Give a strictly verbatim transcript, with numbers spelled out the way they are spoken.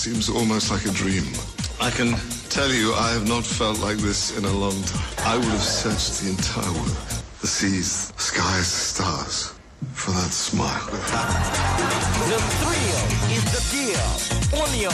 seems almost like a dream. I can tell you I have not felt like this in a long time. I would have searched the entire world, the seas, the skies, the stars, for that smile. The thrill is the deal. Only on